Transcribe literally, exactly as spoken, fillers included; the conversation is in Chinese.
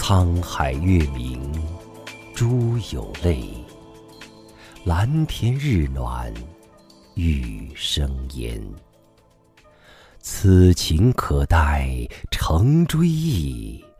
沧海月明，珠有泪；蓝天日暖，玉生烟。此情可待成追忆，